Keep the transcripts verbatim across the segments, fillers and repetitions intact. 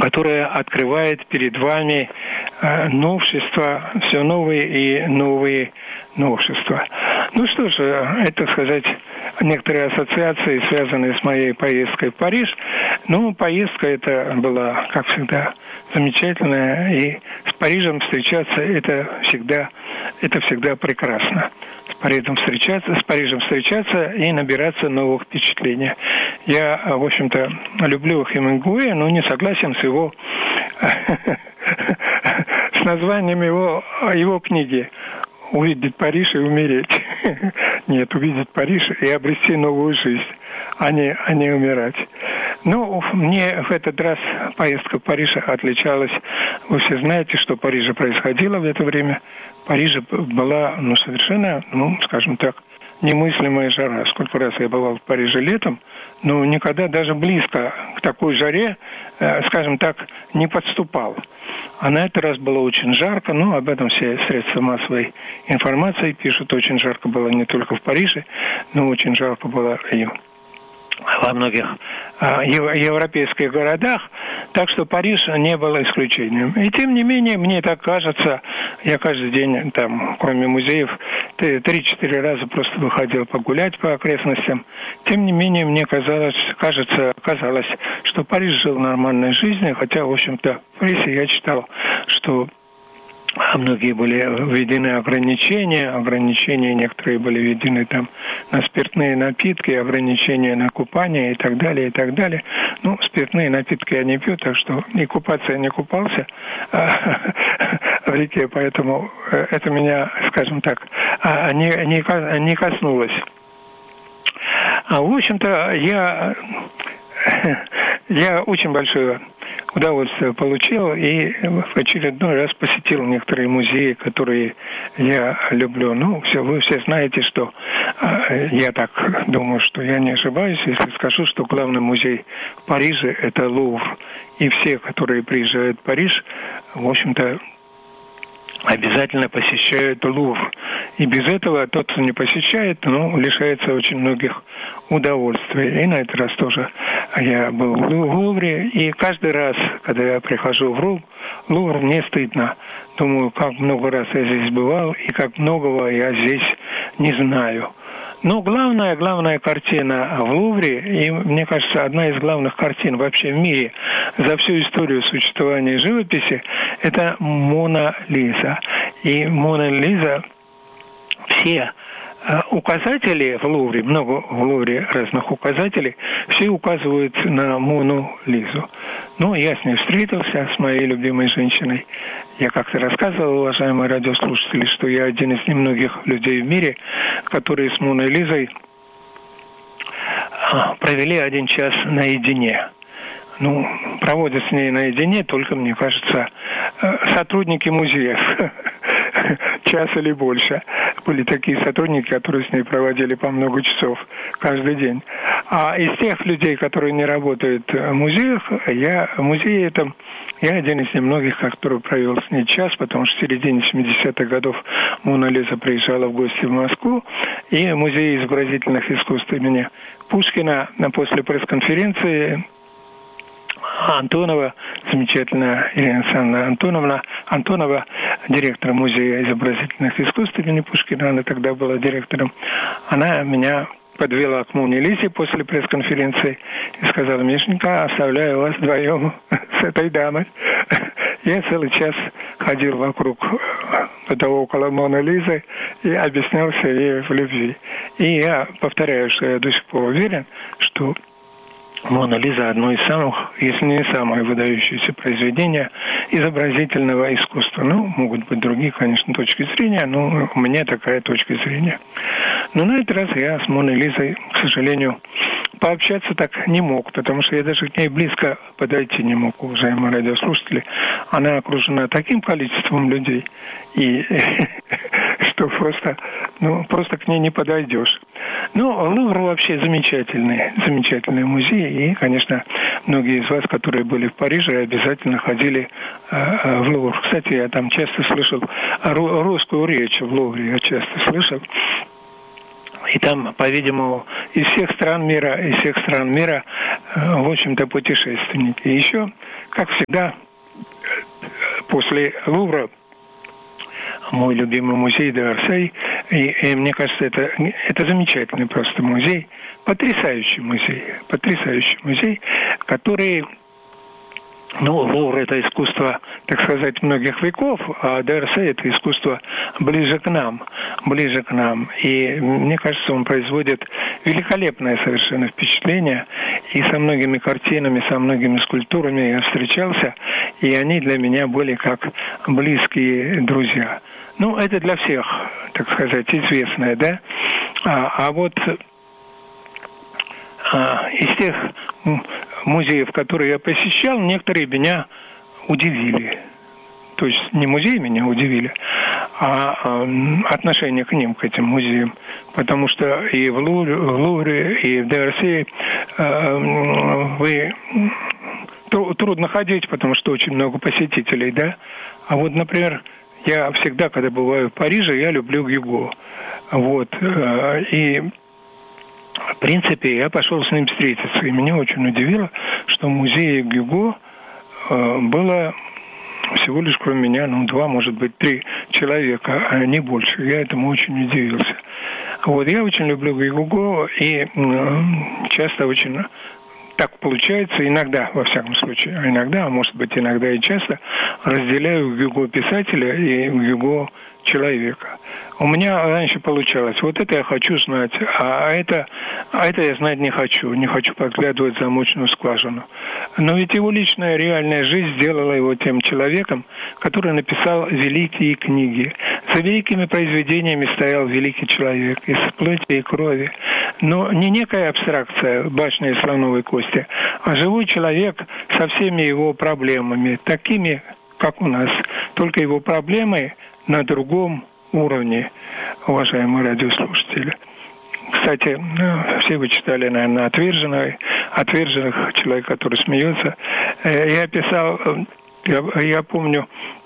которая открывает перед вами новшества, все новые и новые новшества. Ну что же, это, сказать, некоторые ассоциации, связанные с моей поездкой в Париж. Ну, поездка эта была, как всегда, замечательная, и с Парижем встречаться это всегда, это всегда прекрасно. С Парижем встречаться, с Парижем встречаться и набираться новых впечатлений. Я, в общем-то, люблю Хемингуэя, но не согласен с его с названием его его книги «Увидеть Париж и умереть». Нет, увидеть Париж и обрести новую жизнь, а не, а не умирать. Ну, мне в этот раз поездка в Париж отличалась. Вы все знаете, что в Париже происходило в это время. В Париже была, ну, совершенно, ну, скажем так, немыслимая жара. Сколько раз я бывал в Париже летом, но никогда даже близко к такой жаре, э, скажем так, не подступал. А на этот раз было очень жарко, ну, об этом все средства массовой информации пишут. Очень жарко было не только в Париже, но очень жарко было и во многих э, европейских городах, так что Париж не был исключением. И тем не менее, мне так кажется, я каждый день там, кроме музеев, три-четыре раза просто выходил погулять по окрестностям. Тем не менее, мне казалось, кажется, казалось, что Париж жил нормальной жизнью, хотя, в общем-то, в прессе я читал, что многие были введены ограничения, ограничения некоторые были введены там на спиртные напитки, ограничения на купание и так далее, и так далее. Ну, спиртные напитки я не пью, так что и купаться я не купался в реке, поэтому это меня, скажем так, не, не, не коснулось. А, в общем-то, я, я очень большое удовольствие получил и в очередной раз посетил некоторые музеи, которые я люблю. Ну, все, вы все знаете, что э, я так думаю, что я не ошибаюсь, если скажу, что главный музей в Париже – это Лувр. И все, которые приезжают в Париж, в общем-то, обязательно посещают Лувр. И без этого тот, кто не посещает, ну, лишается очень многих удовольствий. И на этот раз тоже я был в Лувре. И каждый раз, когда я прихожу в Лувр, Лувр, мне стыдно. Думаю, как много раз я здесь бывал, и как многого я здесь не знаю. Но главная, главная картина в Лувре, и, мне кажется, одна из главных картин вообще в мире за всю историю существования живописи, это Мона Лиза. И Мона Лиза, все указатели в Лувре, много в Лувре разных указателей, все указывают на Мону Лизу. Ну, я с ней встретился, с моей любимой женщиной. Я как-то рассказывал, уважаемые радиослушатели, что я один из немногих людей в мире, которые с Моной Лизой провели один час наедине. Ну, проводят с ней наедине только, мне кажется, сотрудники музеев. Час или больше. Были такие сотрудники, которые с ней проводили по много часов каждый день. А из тех людей, которые не работают в музеях, я в музее этом, я один из немногих, который провел с ней час, потому что в середине семидесятых годов Мона Лиза приезжала в гости в Москву, и музей изобразительных искусств имени Пушкина после пресс-конференции Антонова, замечательная Ирина Александровна Антоновна, Антонова, директор Музея изобразительных искусств имени Пушкина, она тогда была директором, она меня подвела к Моне Лизе после пресс-конференции и сказала: Мишенька, оставляю вас вдвоем с этой дамой. Я целый час ходил вокруг этого около Моны Лизы и объяснялся ей в любви. И я повторяю, что я до сих пор уверен, что Мона Лиза – одно из самых, если не самое выдающееся произведение изобразительного искусства. Ну, могут быть другие, конечно, точки зрения, но у меня такая точка зрения. Но на этот раз я с Моной Лизой, к сожалению, пообщаться так не мог, потому что я даже к ней близко подойти не мог, уважаемые радиослушатели. Она окружена таким количеством людей, и что просто, ну, просто к ней не подойдешь. Ну, Лувр вообще замечательный, замечательный музей, и, конечно, многие из вас, которые были в Париже, обязательно ходили э, в Лувр. Кстати, я там часто слышал ру- русскую речь в Лувре, я часто слышал. И там, по-видимому, из всех стран мира, из всех стран мира, в общем-то, путешественники. И еще, как всегда, после Лувра, мой любимый музей д'Орсей, и, и мне кажется, это, это замечательный просто музей, потрясающий музей, потрясающий музей, который... Ну, Лувр – это искусство, так сказать, многих веков, а д'Орсей – это искусство ближе к нам, ближе к нам. И мне кажется, он производит великолепное совершенно впечатление. И со многими картинами, со многими скульптурами я встречался, и они для меня были как близкие друзья. Ну, это для всех, так сказать, известное, да? А, а вот а, из тех музеев, которые я посещал, некоторые меня удивили. То есть не музеи меня удивили, а отношение к ним, к этим музеям. Потому что и в Лувре, в Лувре и в д'Орсей вы трудно ходить, потому что очень много посетителей, да? А вот, например, я всегда, когда бываю в Париже, я люблю Гюго. Вот. И в принципе, я пошел с ним встретиться, и меня очень удивило, что в музее Гюго э, было всего лишь кроме меня, ну, два, может быть, три человека, а не больше. Я этому очень удивился. Вот, я очень люблю Гюго, и э, часто очень так получается, иногда, во всяком случае, иногда, а может быть, иногда и часто, разделяю Гюго писателя и Гюго человека. У меня раньше получалось, вот это я хочу знать, а это, а это я знать не хочу, не хочу подглядывать в замочную скважину. Но ведь его личная реальная жизнь сделала его тем человеком, который написал великие книги. За великими произведениями стоял великий человек из плоти и крови. Но не некая абстракция башни из слоновой кости, а живой человек со всеми его проблемами, такими, как у нас. Только его проблемы на другом уровне, уважаемые радиослушатели. Кстати, все вы читали, наверное, «Отверженного», «Отверженных», человек, который смеется. Я писал, я, я помню,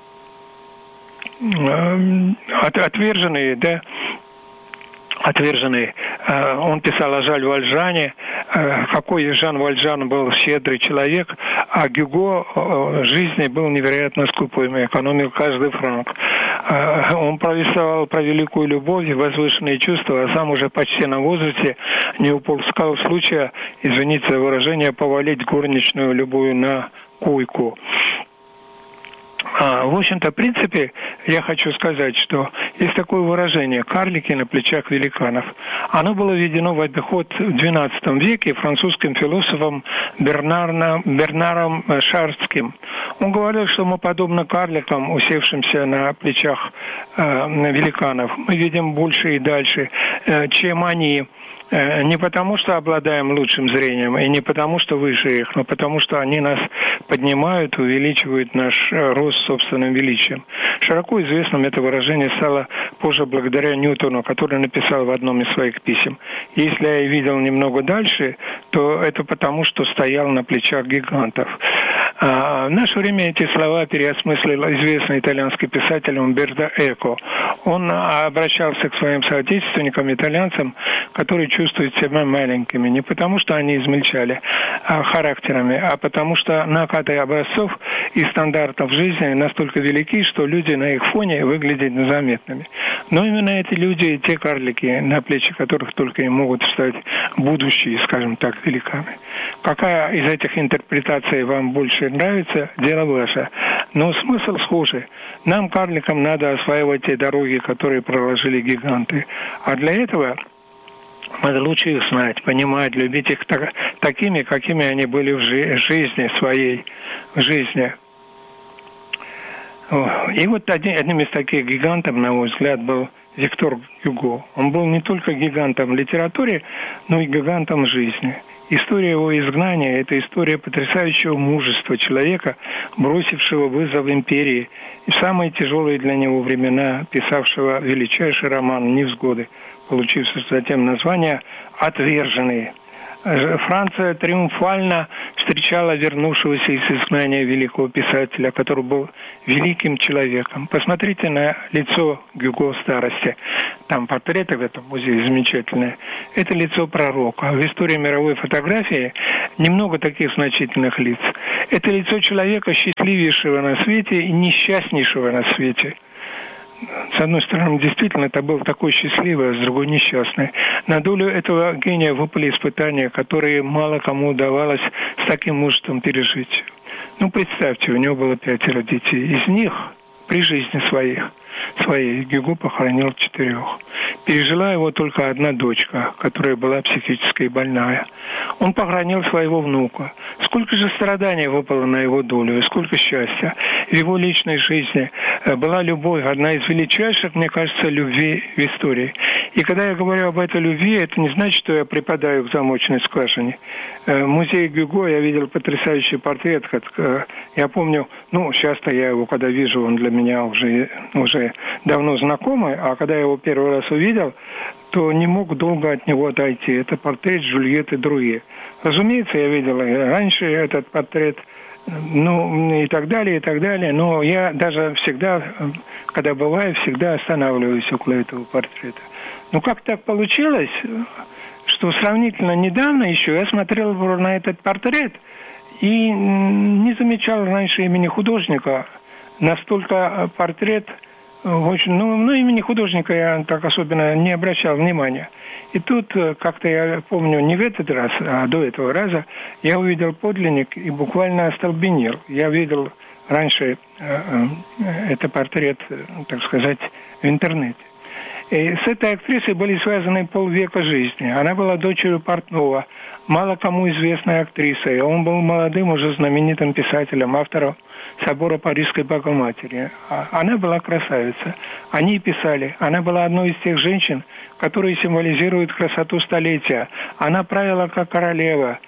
«Отверженные», да, «Отверженный». Он писал о Жан Вальжане, какой Жан Вальжан был щедрый человек, а Гюго в жизни был невероятно скупым, экономил каждый франк. Он повествовал про великую любовь и возвышенные чувства, а сам уже почти на возрасте не упускал случая, извините за выражение, повалить горничную любую на койку. А, в общем-то, в принципе, я хочу сказать, что есть такое выражение «карлики на плечах великанов». Оно было введено в обиход в двенадцатом веке французским философом Бернаром, Бернаром Шарцким. Он говорил, что мы, подобно карликам, усевшимся на плечах э, великанов, мы видим больше и дальше, э, чем они. Не потому, что обладаем лучшим зрением, и не потому, что выше их, но потому, что они нас поднимают, увеличивают наш рост собственным величием. Широко известным это выражение стало позже благодаря Ньютону, который написал в одном из своих писем: «Если я видел немного дальше, то это потому, что стоял на плечах гигантов». А в наше время эти слова переосмыслил известный итальянский писатель Умберто Эко. Он обращался к своим соотечественникам-итальянцам, которые чувствуют себя маленькими, не потому, что они измельчали а, характерами, а потому, что накаты образцов и стандартов жизни настолько велики, что люди на их фоне выглядят незаметными. Но именно эти люди, те карлики, на плечи которых только и могут встать будущие, скажем так, великаны. Какая из этих интерпретаций вам больше нравится, дело ваше. Но смысл схожий. Нам, карликам, надо осваивать те дороги, которые проложили гиганты. А для этого надо лучше их знать, понимать, любить их так, такими, какими они были в жи- жизни своей, в жизни. И вот один, одним из таких гигантов, на мой взгляд, был Виктор Гюго. Он был не только гигантом в литературе, но и гигантом жизни. История его изгнания – это история потрясающего мужества человека, бросившего вызов империи, и в самые тяжелые для него времена писавшего величайший роман «Невзгоды», получивший затем название «Отверженные». Франция триумфально встречала вернувшегося из изгнания великого писателя, который был великим человеком. Посмотрите на лицо Гюго в старости. Там портреты в этом музее замечательные. Это лицо пророка. В истории мировой фотографии немного таких значительных лиц. Это лицо человека, счастливейшего на свете и несчастнейшего на свете. С одной стороны, действительно, это был такой счастливый, а с другой несчастный. На долю этого гения выпали испытания, которые мало кому удавалось с таким мужеством пережить. Ну, представьте, у него было пятеро детей. Из них при жизни своих, своей Гюго похоронил четырех. Пережила его только одна дочка, которая была психически больная. Он похоронил своего внука. Сколько же страданий выпало на его долю, и сколько счастья. В его личной жизни была любовь, одна из величайших, мне кажется, любви в истории. И когда я говорю об этой любви, это не значит, что я припадаю к замочной скважине. В музее Гюго я видел потрясающий портрет. Я помню, ну, часто я его, когда вижу, он для меня уже, уже давно знакомый, а когда я его первый раз увидел, то не мог долго от него отойти. Это портрет Жюльетты Дrouet. Разумеется, я видел и раньше этот портрет, ну, и так далее, и так далее. Но я даже всегда, когда бываю, всегда останавливаюсь около этого портрета. Ну, как так получилось, что сравнительно недавно еще я смотрел на этот портрет и не замечал раньше имени художника. Настолько портрет очень, ну, ну, имени художника я так особенно не обращал внимания. И тут, как-то я помню, не в этот раз, а до этого раза, я увидел подлинник и буквально остолбенел. Я видел раньше э, э, это портрет, так сказать, в интернете. И с этой актрисой были связаны полвека жизни. Она была дочерью портного, мало кому известной актрисой. Он был молодым, уже знаменитым писателем, автором собора Парижской Богоматери. Она была красавица. Они писали. Она была одной из тех женщин, которые символизируют красоту столетия. Она правила как королева.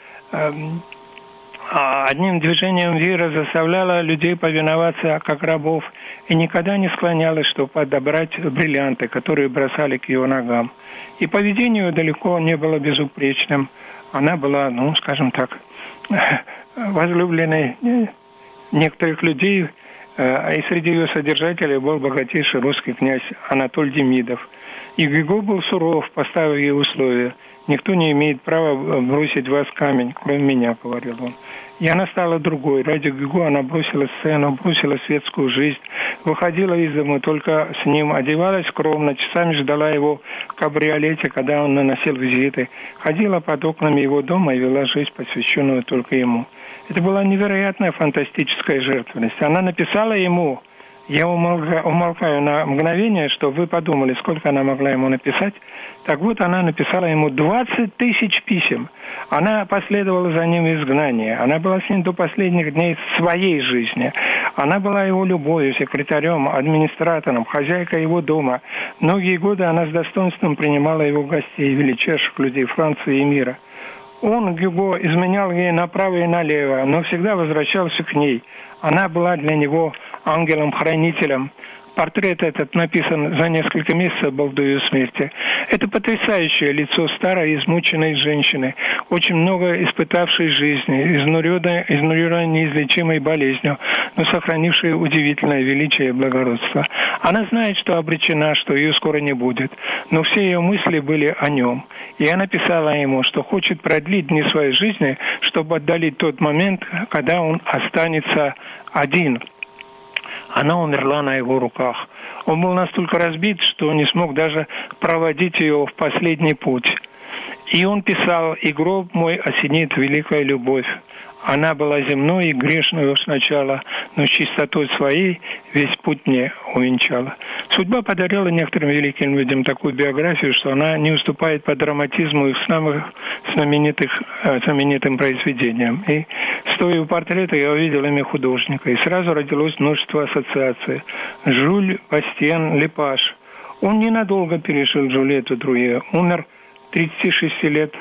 Одним движением веера заставляла людей повиноваться как рабов и никогда не склонялась, чтобы подобрать бриллианты, которые бросали к ее ногам. И поведение далеко не было безупречным. Она была, ну, скажем так, возлюбленной некоторых людей, и среди ее содержателей был богатейший русский князь Анатолий Демидов. И Гюго был суров, поставив ей условия. «Никто не имеет права бросить в вас камень, кроме меня», — говорил он. И она стала другой. Ради Гюго она бросила сцену, бросила светскую жизнь, выходила из дома только с ним, одевалась скромно, часами ждала его в кабриолете, когда он наносил визиты, ходила под окнами его дома и вела жизнь, посвященную только ему. Это была невероятная фантастическая жертвенность. Она написала ему, я умолкаю, умолкаю на мгновение, что вы подумали, сколько она могла ему написать. Так вот, она написала ему двадцать тысяч писем. Она последовала за ним в изгнание. Она была с ним до последних дней своей жизни. Она была его любовью, секретарем, администратором, хозяйкой его дома. Многие годы она с достоинством принимала его гостей, величайших людей Франции и мира. Он, Гюго, изменял ей направо и налево, но всегда возвращался к ней. Она была для него ангелом-хранителем. Портрет этот написан за несколько месяцев до ее смерти. Это потрясающее лицо старой, измученной женщины, очень много испытавшей жизни, изнуренной неизлечимой болезнью, но сохранившей удивительное величие и благородство. Она знает, что обречена, что ее скоро не будет, но все ее мысли были о нем. И она писала ему, что хочет продлить дни своей жизни, чтобы отдалить тот момент, когда он останется один. Она умерла на его руках. Он был настолько разбит, что не смог даже проводить ее в последний путь. И он писал: «И гроб мой осенит великая любовь. Она была земной и грешной сначала, но с чистотой своей весь путь мне увенчала». Судьба подарила некоторым великим людям такую биографию, что она не уступает по драматизму их самых знаменитых, знаменитым произведениям. И стоя у портрета, я увидел имя художника, и сразу родилось множество ассоциаций. Жюль Бастиен Лепаш. Он ненадолго пережил Жюльетту Дrouet, умер тридцати шести лет,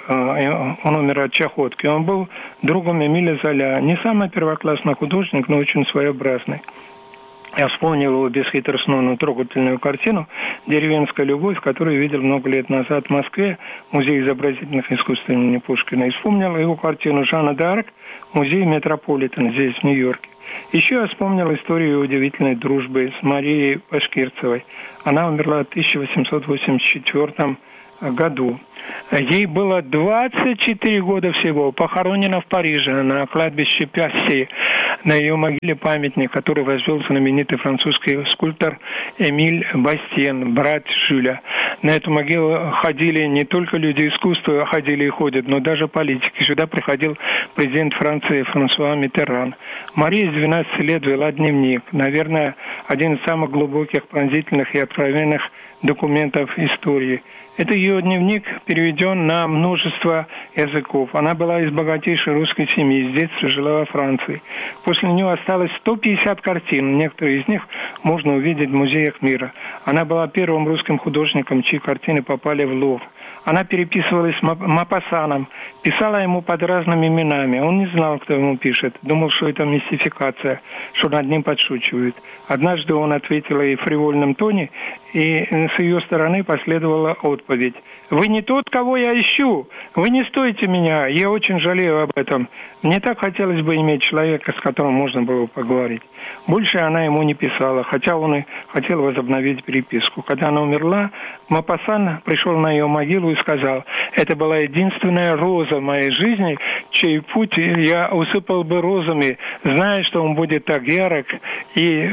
он умер от чахотки. Он был другом Эмиля Золя. Не самый первоклассный художник, но очень своеобразный. Я вспомнил его бесхитростную, но трогательную картину «Деревенская любовь», которую видел много лет назад в Москве, музей изобразительных искусств имени Пушкина. И вспомнил его картину «Жанна д'Арк», музей Метрополитен здесь, в Нью-Йорке. Еще я вспомнил историю ее удивительной дружбы с Марией Башкирцевой. Она умерла в тысяча восемьсот восемьдесят четвёртом году. Ей было двадцать четыре года всего. Похоронена в Париже на кладбище Пясси. На ее могиле памятник, который возвел знаменитый французский скульптор Эмиль Бастиен, брат Жюля. На эту могилу ходили не только люди искусства, ходили и ходят, но даже политики. Сюда приходил президент Франции Франсуа Миттеран. Мария с двенадцати лет вела дневник. Наверное, один из самых глубоких, пронзительных и откровенных документов истории. Это ее дневник переведен на множество языков. Она была из богатейшей русской семьи, с детства жила во Франции. После нее осталось сто пятьдесят картин. Некоторые из них можно увидеть в музеях мира. Она была первым русским художником, чьи картины попали в Лувр. Она переписывалась с Мопассаном, писала ему под разными именами. Он не знал, кто ему пишет. Думал, что это мистификация, что над ним подшучивают. Однажды он ответил ей в фривольном тоне, и с ее стороны последовала отповедь. «Вы не тот, кого я ищу. Вы не стоите меня. Я очень жалею об этом. Мне так хотелось бы иметь человека, с которым можно было поговорить». Больше она ему не писала, хотя он и хотел возобновить переписку. Когда она умерла, Мопассан пришел на ее могилу и сказал: «Это была единственная роза в моей жизни, чей путь я усыпал бы розами, зная, что он будет так ярок и...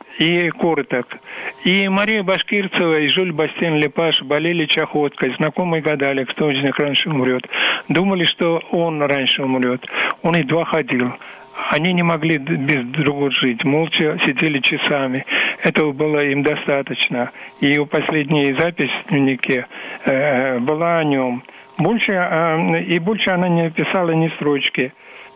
и короток». И Мария Башкирцева и Жюль Бастиен-Лепаш болели чахоткой. Знакомые гадали, кто из них раньше умрет. Думали, что он раньше умрет. Он едва ходил. Они не могли без другого жить. Молча сидели часами. Этого было им достаточно. И ее последняя запись в дневнике э, была о нем. Больше, э, и больше она не писала ни строчки.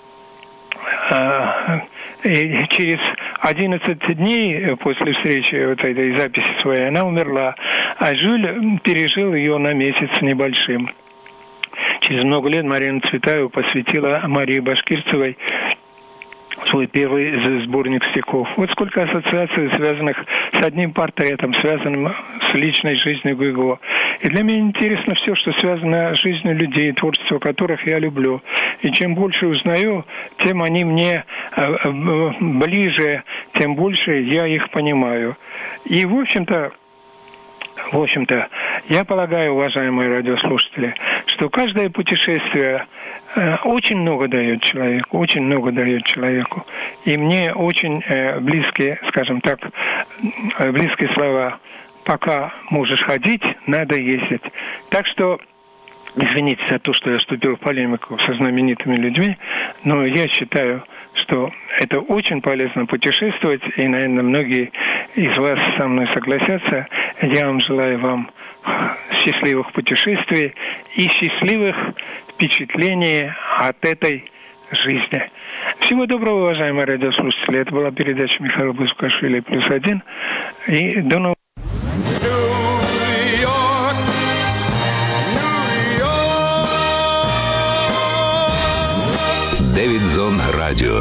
И через одиннадцать дней после встречи вот этой записи своей она умерла, а Жюль пережил ее на месяц небольшим. Через много лет Марина Цветаева посвятила Марии Башкирцевой свой первый сборник стихов. Вот сколько ассоциаций, связанных с одним портретом, связанным с личной жизнью Гюго. И для меня интересно все, что связано с жизнью людей, творчество которых я люблю. И чем больше узнаю, тем они мне ближе, тем больше я их понимаю. И, в общем-то, В общем-то, я полагаю, уважаемые радиослушатели, что каждое путешествие э, очень много дает человеку, очень много дает человеку. И мне очень э, близкие, скажем так, э, близкие слова: пока можешь ходить, надо ездить. Так что, извините за то, что я вступил в полемику со знаменитыми людьми, но я считаю, что это очень полезно путешествовать, и, наверное, многие из вас со мной согласятся. Я вам желаю вам счастливых путешествий и счастливых впечатлений от этой жизни. Всего доброго, уважаемые радиослушатели. Это была передача Михаила Бузукашвили «Плюс один». И до новых Дэвид Зон Радио.